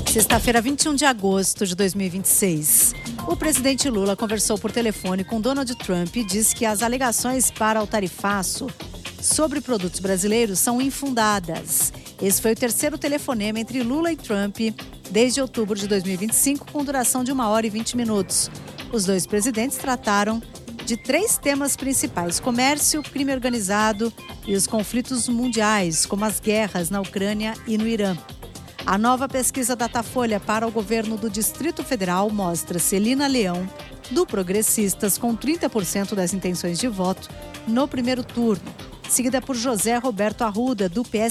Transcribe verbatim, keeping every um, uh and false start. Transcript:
Sexta-feira, vinte e um de agosto de dois mil e vinte e seis. O presidente Lula conversou por telefone com Donald Trump e disse que as alegações para o tarifaço sobre produtos brasileiros são infundadas. Esse foi o terceiro telefonema entre Lula e Trump desde outubro de dois mil e vinte e cinco, com duração de uma hora e vinte minutos. Os dois presidentes trataram de três temas principais: comércio, crime organizado e os conflitos mundiais, como as guerras na Ucrânia e no Irã. A nova pesquisa Datafolha para o governo do Distrito Federal mostra Celina Leão, do Progressistas, com trinta por cento das intenções de voto no primeiro turno, seguida por José Roberto Arruda, do P S